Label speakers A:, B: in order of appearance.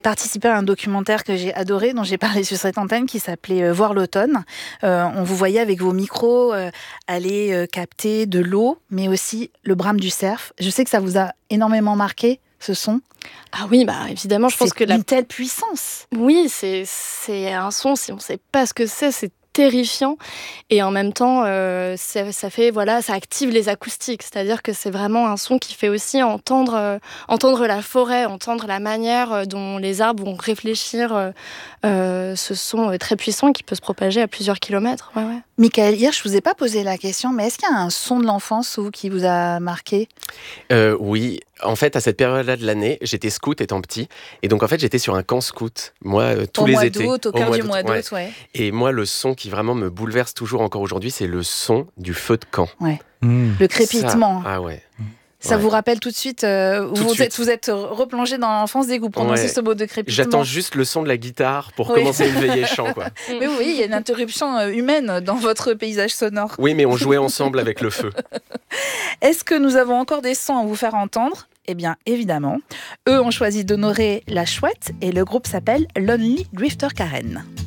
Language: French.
A: participé à un documentaire que j'ai adoré, dont j'ai parlé sur cette antenne, qui s'appelait Voir l'automne. On vous voyait avec vos micros aller capter de l'eau, mais aussi le brame du cerf. Je sais que ça vous a énormément marqué, ce son.
B: Ah oui, bah évidemment, je pense que
A: une telle puissance.
B: Oui, c'est un son, si on ne sait pas ce que c'est terrifiant. Et en même temps, ça fait, voilà, ça active les acoustiques. C'est-à-dire que c'est vraiment un son qui fait aussi entendre la forêt, entendre la manière dont les arbres vont réfléchir ce son très puissant qui peut se propager à plusieurs kilomètres. Ouais, ouais.
A: Michael Hirsch, je ne vous ai pas posé la question, mais est-ce qu'il y a un son de l'enfance qui vous a marqué ?
C: Oui, en fait, à cette période-là de l'année, j'étais scout étant petit. Et donc, en fait, j'étais sur un camp scout, moi, tous les étés.
A: Au cœur du mois d'août, ouais.
C: Et moi, le son qui vraiment me bouleverse toujours encore aujourd'hui, c'est le son du feu de camp.
A: Ouais. Le crépitement.
C: Ah ouais.
A: Ça vous rappelle tout de suite, vous êtes replongé dans l'enfance dès que vous prononcez ce mot de crépitement.
C: J'attends juste le son de la guitare pour commencer une veillée chant, quoi.
A: Mais oui, il y a une interruption humaine dans votre paysage sonore.
C: Oui, mais on jouait ensemble avec le feu.
A: Est-ce que nous avons encore des sons à vous faire entendre ? Eh bien, évidemment. Eux ont choisi d'honorer la chouette et le groupe s'appelle Lonely Drifter Karen.